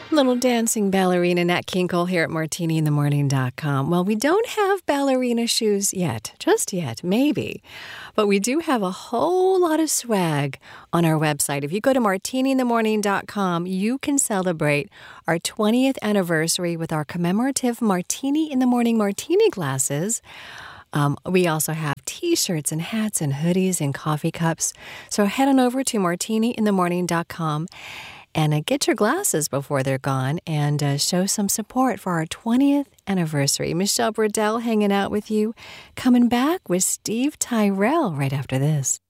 Little dancing ballerina Nat Kinkle here at martiniinthemorning.com. Well, we don't have ballerina shoes yet, just yet, maybe. But we do have a whole lot of swag on our website. If you go to martiniinthemorning.com, you can celebrate our 20th anniversary with our commemorative Martini in the Morning martini glasses. We also have T-shirts and hats and hoodies and coffee cups. So head on over to martiniinthemorning.com and get your glasses before they're gone and show some support for our 20th anniversary. Michelle Burdell hanging out with you, coming back with Steve Tyrell right after this.